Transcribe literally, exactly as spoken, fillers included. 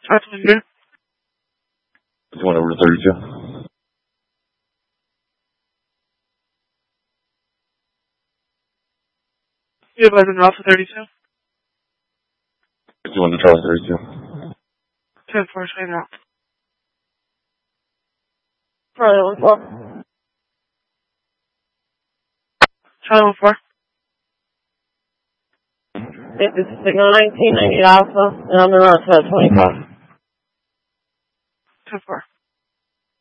Absolutely. You want over to thirty-two? You have Evan Alpha thirty-two? You want to Charlie thirty-two? ten four, straight out. Charlie one four. Charlie one four. This is signal nineteen ninety Alpha, and I'm in Rochester twenty-five. ten four.